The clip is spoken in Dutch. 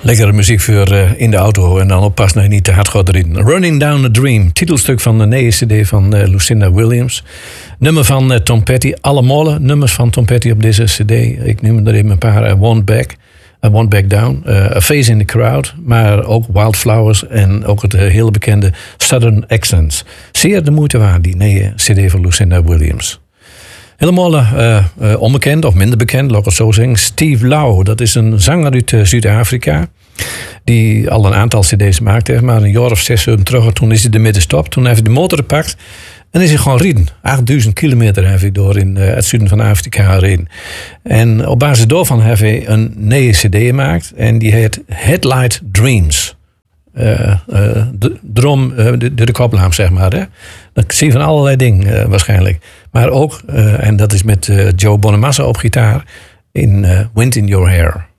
Lekkere muziek voor in de auto en dan oppassen dat je niet te hard gaat erin. Running Down a Dream, titelstuk van de nieuwe cd van Lucinda Williams. Nummer van Tom Petty, alle molle nummers van Tom Petty op deze cd. Ik noem er even een paar, Won't Back Down, A Face in the Crowd, maar ook Wildflowers en ook het hele bekende Southern Accents. Zeer de moeite waard, die nieuwe cd van Lucinda Williams. Helemaal onbekend of minder bekend, laat ik het zo zeggen. Steve Lau, dat is een zanger uit Zuid-Afrika. Die al een aantal cd's maakt heeft. Maar een jaar of 6 terug, toen is hij ermee gestopt. Toen heeft hij de motor gepakt en is hij gewoon rijden. 8000 kilometer heeft hij door in het zuiden van Afrika gereden. En op basis daarvan heeft hij een nieuwe cd gemaakt. En die heet Headlight Dreams. De koplamp, zeg maar. Hè? Dan zie je van allerlei dingen waarschijnlijk. Maar ook, en dat is met Joe Bonamassa op gitaar, in Wind in Your Hair.